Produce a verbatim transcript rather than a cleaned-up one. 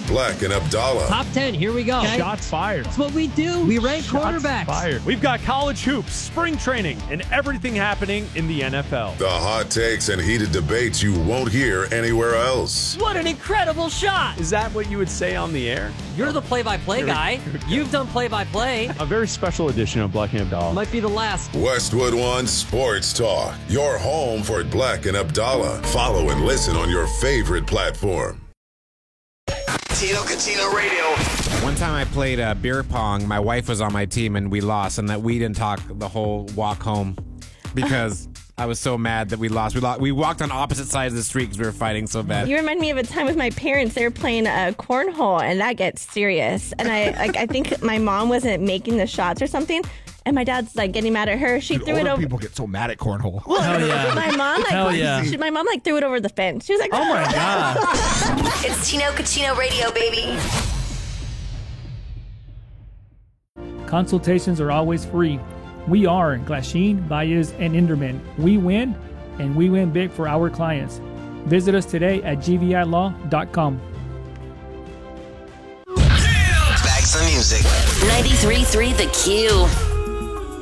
Black and Abdallah. Top ten, here we go. Okay. Shots fired. That's what we do. We rank Shots quarterbacks. fired. We've got college hoops, spring training, and everything happening in the N F L. The hot takes and heated debates you won't hear anywhere else. What an incredible shot. Is that what you would say on the air? You're the play-by-play guy. You've done play-by-play. A very special edition of Black and Abdallah. Might be the last. Westwood One Sports Talk. Your home for Black and Abdallah. Follow and listen on your favorite platform. Tino Catino Radio. One time I played uh, beer pong. My wife was on my team and we lost, and that we didn't talk the whole walk home because I was so mad that we lost. We lost. We walked on opposite sides of the street because we were fighting so bad. You remind me of a time with my parents. They were playing a cornhole, and that gets serious. And I, like, I think my mom wasn't making the shots or something. And my dad's like getting mad at her. She Dude, threw it over. People get so mad at cornhole. Well, Hell yeah. my mom like, Hell yeah. she, my mom like threw it over the fence. She was like, Oh my God. It's Tino Catino Radio, baby. Consultations are always free. We are Glasheen, Baez, and Inderman. We win, and we win big for our clients. Visit us today at g v i law dot com. Back some music. ninety-three point three The Q.